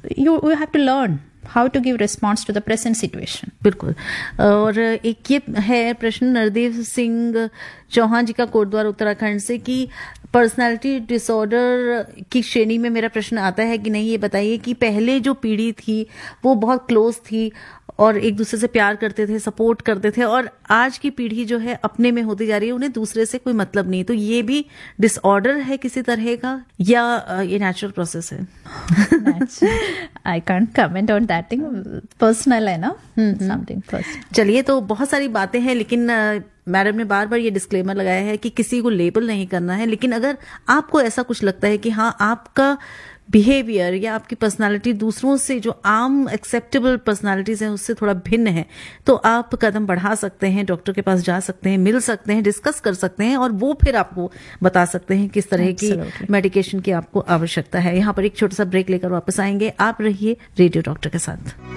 you have to learn how to give response to the present situation. बिल्कुल। और एक ये है प्रश्न नरदेव सिंह चौहान जी का कोटद्वार उत्तराखंड से कि पर्सनालिटी डिसऑर्डर की श्रेणी में मेरा प्रश्न आता है कि नहीं, ये बताइए कि पहले जो पीढ़ी थी वो बहुत क्लोज थी और एक दूसरे से प्यार करते थे, सपोर्ट करते थे, और आज की पीढ़ी जो है अपने में होती जा रही है, उन्हें दूसरे से कोई मतलब नहीं। तो ये भी डिसऑर्डर है किसी तरह का या ये नेचुरल प्रोसेस है? I can't comment on that thing. Personal है ना, something personal. चलिए, तो बहुत सारी बातें हैं, लेकिन मैडम ने बार बार ये डिस्क्लेमर लगाया है कि किसी को लेबल नहीं करना है। लेकिन अगर आपको ऐसा कुछ लगता है कि हाँ, आपका बिहेवियर या आपकी पर्सनालिटी दूसरों से जो आम एक्सेप्टेबल पर्सनालिटीज हैं उससे थोड़ा भिन्न है, तो आप कदम बढ़ा सकते हैं, डॉक्टर के पास जा सकते हैं, मिल सकते हैं, डिस्कस कर सकते हैं, और वो फिर आपको बता सकते हैं किस तरह की मेडिकेशन की आपको आवश्यकता है। यहाँ पर एक छोटा सा ब्रेक लेकर वापस आएंगे। आप रहिए रेडियो डॉक्टर के साथ।